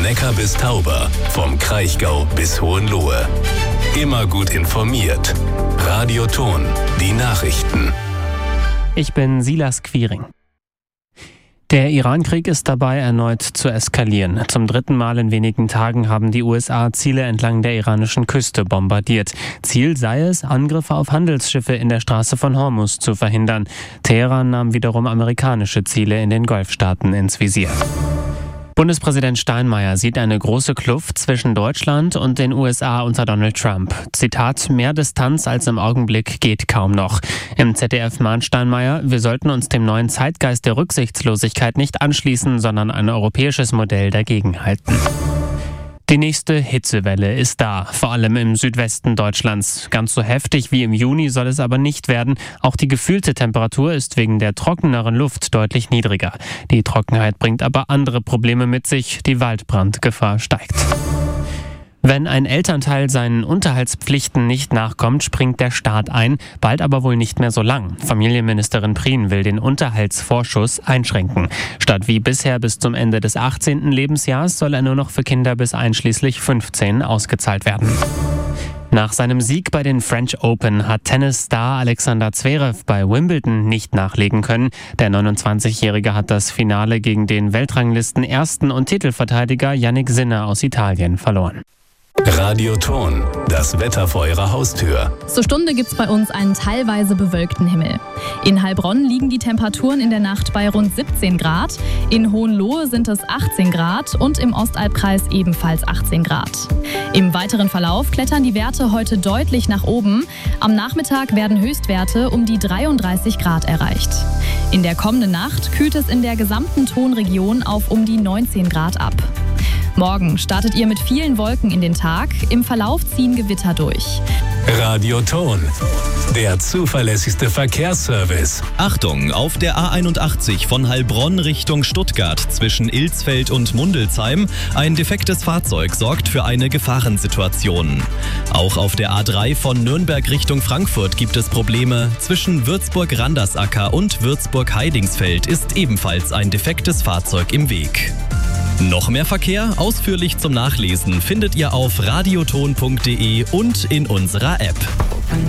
Neckar bis Tauber, vom Kraichgau bis Hohenlohe. Immer gut informiert. Radio Thon, die Nachrichten. Ich bin Silas Quiring. Der Iran-Krieg ist dabei, erneut zu eskalieren. Zum 3. Mal in wenigen Tagen haben die USA Ziele entlang der iranischen Küste bombardiert. Ziel sei es, Angriffe auf Handelsschiffe in der Straße von Hormuz zu verhindern. Teheran nahm wiederum amerikanische Ziele in den Golfstaaten ins Visier. Bundespräsident Steinmeier sieht eine große Kluft zwischen Deutschland und den USA unter Donald Trump. Zitat: Mehr Distanz als im Augenblick geht kaum noch. Im ZDF mahnt Steinmeier, wir sollten uns dem neuen Zeitgeist der Rücksichtslosigkeit nicht anschließen, sondern ein europäisches Modell dagegenhalten. Die nächste Hitzewelle ist da, vor allem im Südwesten Deutschlands. Ganz so heftig wie im Juni soll es aber nicht werden. Auch die gefühlte Temperatur ist wegen der trockeneren Luft deutlich niedriger. Die Trockenheit bringt aber andere Probleme mit sich. Die Waldbrandgefahr steigt. Wenn ein Elternteil seinen Unterhaltspflichten nicht nachkommt, springt der Staat ein, bald aber wohl nicht mehr so lang. Familienministerin Prien will den Unterhaltsvorschuss einschränken. Statt wie bisher bis zum Ende des 18. Lebensjahres soll er nur noch für Kinder bis einschließlich 15 ausgezahlt werden. Nach seinem Sieg bei den French Open hat Tennisstar Alexander Zverev bei Wimbledon nicht nachlegen können. Der 29-Jährige hat das Finale gegen den Weltranglisten-Ersten und Titelverteidiger Jannik Sinner aus Italien verloren. Radio Thon, das Wetter vor Ihrer Haustür. Zur Stunde gibt's bei uns einen teilweise bewölkten Himmel. In Heilbronn liegen die Temperaturen in der Nacht bei rund 17 Grad. In Hohenlohe sind es 18 Grad und im Ostalbkreis ebenfalls 18 Grad. Im weiteren Verlauf klettern die Werte heute deutlich nach oben. Am Nachmittag werden Höchstwerte um die 33 Grad erreicht. In der kommenden Nacht kühlt es in der gesamten Thonregion auf um die 19 Grad ab. Morgen startet ihr mit vielen Wolken in den Tag. Im Verlauf ziehen Gewitter durch. Radio Thon, der zuverlässigste Verkehrsservice. Achtung, auf der A81 von Heilbronn Richtung Stuttgart zwischen Ilsfeld und Mundelsheim. Ein defektes Fahrzeug sorgt für eine Gefahrensituation. Auch auf der A3 von Nürnberg Richtung Frankfurt gibt es Probleme. Zwischen Würzburg-Randersacker und Würzburg-Heidingsfeld ist ebenfalls ein defektes Fahrzeug im Weg. Noch mehr Verkehr, ausführlich zum Nachlesen, findet ihr auf radiothon.de und in unserer App.